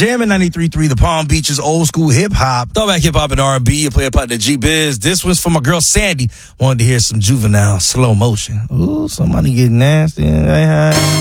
Jamming 93.3, the Palm Beaches old school hip hop. Throwback hip hop and R&B. You play a part of the G-Biz. This was for my girl Sandy. Wanted to hear some Juvenile slow motion. Ooh, somebody getting nasty.